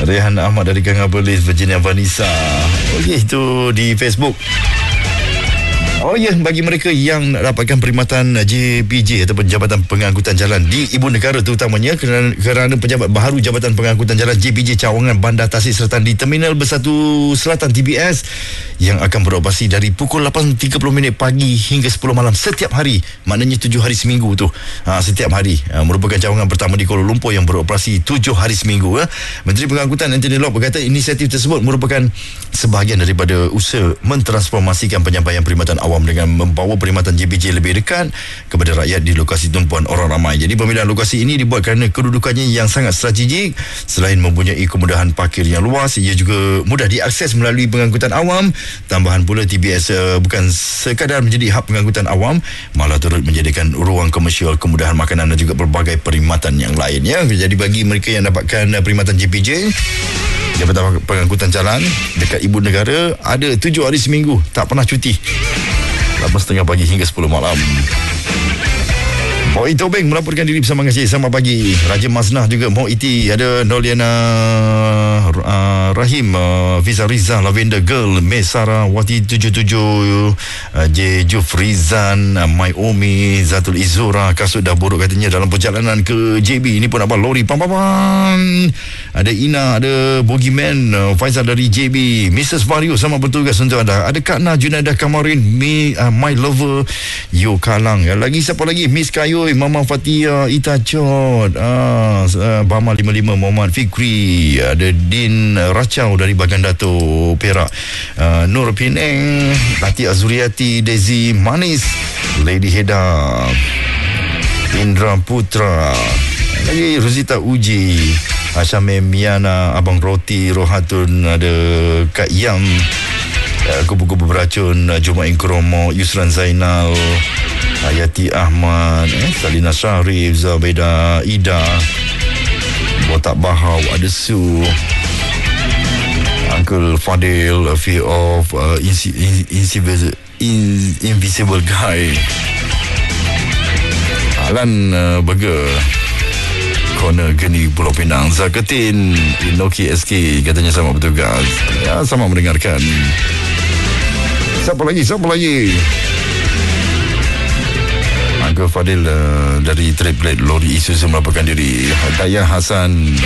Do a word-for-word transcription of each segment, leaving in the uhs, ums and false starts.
Rehan Ahmad dari Gangabelis, Virginia Vanessa. Okey, itu di Facebook. Oh ya, bagi mereka yang dapatkan perkhidmatan J P J ataupun Jabatan Pengangkutan Jalan di Ibu Negara terutamanya, kerana, kerana penjabat baharu Jabatan Pengangkutan Jalan J P J Cawangan Bandar Tasik Selatan di Terminal Bersatu Selatan T B S yang akan beroperasi dari pukul lapan tiga puluh minit pagi hingga sepuluh malam setiap hari, maknanya tujuh hari seminggu tu. Ha, setiap hari. Ha, merupakan cawangan pertama di Kuala Lumpur yang beroperasi tujuh hari seminggu. Ha. Menteri Pengangkutan Anthony Loke berkata inisiatif tersebut merupakan sebahagian daripada usaha mentransformasikan penyampaian perkhidmatan awam dengan membawa perkhidmatan J P J lebih dekat kepada rakyat di lokasi tumpuan orang ramai. Jadi pemilihan lokasi ini dibuat kerana kedudukannya yang sangat strategik. Selain mempunyai kemudahan parkir yang luas, ia juga mudah diakses melalui pengangkutan awam. Tambahan pula T B S uh, bukan sekadar menjadi hub pengangkutan awam, malah turut menjadikan ruang komersial, kemudahan makanan dan juga berbagai perkhidmatan yang lain, ya. Jadi bagi mereka yang dapatkan uh, perkhidmatan J P J Jabatan Pengangkutan Jalan dekat Ibu Negara, ada tujuh hari seminggu, tak pernah cuti, lapan setengah pagi hingga sepuluh malam. Mo Itobeng melaporkan diri bersama dengan saya. Selamat pagi. Raja Maznah juga Mo Iti, ada Noliana uh, Rahim, uh, Fiza Rizal, Lavender Girl, May Sarah, Wati tujuh tujuh, uh, J Juf Rizan, uh, Mai Omi, Zatul Izura. Kasut dah buruk katanya dalam perjalanan ke J B. Ini pun apa, lori pam pam pam. Ada Ina, ada Boogeyman, uh, Faizal dari J B, Missus Vario sama bertugas untuk anda. Ada Kak Na, Junaidah Kamarin, Me, uh, My Lover, Yo Kalang. Lagi siapa lagi? Miss Kayo, Mama Fatia, Ita Chot, ah, uh, Bama lima puluh lima, Muhammad Fikri, ada Din Racau dari Bagan Dato Perak, uh, Nur Penang, Tati Azuriati, Daisy Manis, Lady Heda, Indra Putra, lagi Rosita Uji, Asyame Miana, Abang Roti, Rohatun, ada Kak Yam, uh, Kupu-Kupu Beracun, uh, Jumain Kromo, Yusran Zainal, Hayati Ahmad, eh, Salina Syarif, Zabeda Ida, Botak Bahau, ada Su, Uncle Fadil, A Fear of uh, insi, in, Invisible in, Invisible Guy, Alan uh, Burger, Corner Geni Pulau Pinang, Zaketin, Inoki S K, katanya sama bertugas, ya, sama mendengarkan. Siapa lagi? Siapa lagi? Uncle Fadil uh, dari Triplet Lori Isuzu melaporkan diri. Dayah Hasan,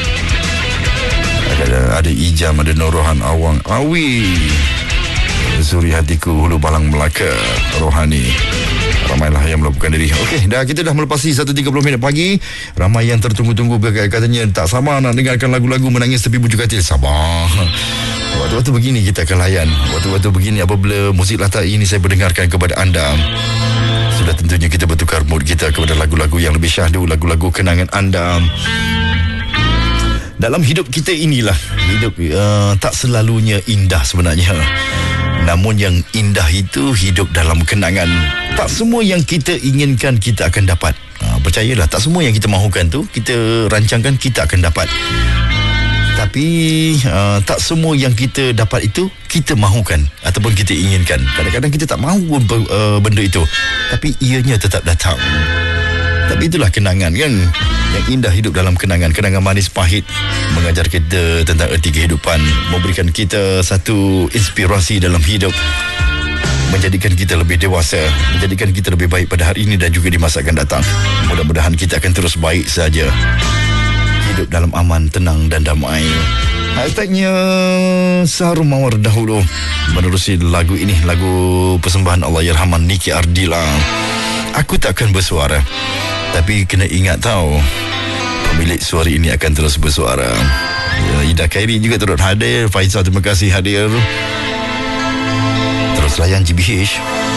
ada, ada Ijam, ada Norohan Awang Awi, Suri Hatiku, Hulu Balang Melaka, Rohani. Ramailah yang melaporkan diri. Okey, dah kita dah melepasi satu tiga puluh minit pagi. Ramai yang tertunggu-tunggu, katanya tak sabar nak dengarkan lagu-lagu menangis tepi bujuk katil. Sabar. Waktu-waktu begini kita akan layan. Waktu-waktu begini apabila musik latar ini saya berdengarkan kepada anda, sudah tentunya kita bertukar mood kita kepada lagu-lagu yang lebih syahdu, lagu-lagu kenangan anda. Dalam hidup kita inilah, hidup uh, tak selalunya indah sebenarnya. Namun yang indah itu hidup dalam kenangan. Tak semua yang kita inginkan kita akan dapat. Uh, percayalah, tak semua yang kita mahukan tu kita rancangkan kita akan dapat. Tapi uh, tak semua yang kita dapat itu kita mahukan ataupun kita inginkan. Kadang-kadang kita tak mahu uh, benda itu, tapi ianya tetap datang. Tapi itulah kenangan, kan? Yang indah hidup dalam kenangan. Kenangan manis pahit mengajar kita tentang erti kehidupan, memberikan kita satu inspirasi dalam hidup, menjadikan kita lebih dewasa, menjadikan kita lebih baik pada hari ini dan juga di masa akan datang. Mudah-mudahan kita akan terus baik saja, hidup dalam aman, tenang dan damai. Hashtagnya Saharum Mawar dahulu menerusi lagu ini, lagu persembahan Allahyarhamah Niki Ardila. Aku takkan bersuara, tapi kena ingat tahu, pemilik suara ini akan terus bersuara. Ya, Ida Khairi juga turut hadir. Faizal, terima kasih hadir. Terus layan G B H.